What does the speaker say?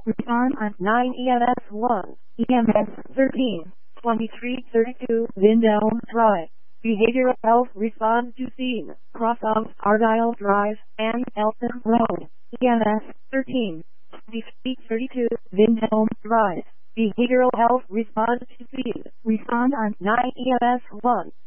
Respond on 9 EMS 1, EMS 13, 2332, Lindell Drive. Behavioral Health respond to scene, cross of Argyle Drive and Elton Road. EMS 13, 2332, Lindell Drive. Behavioral Health respond to scene. Respond on 9 EMS 1,